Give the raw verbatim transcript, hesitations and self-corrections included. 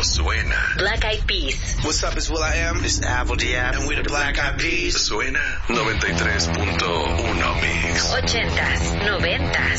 suena. Black Eyed Peas. What's up, it's Will I Am. It's Apple Diab. And we're the Black Eyed Peas. Suena noventa y tres punto uno Mix. Ochentas, noventas,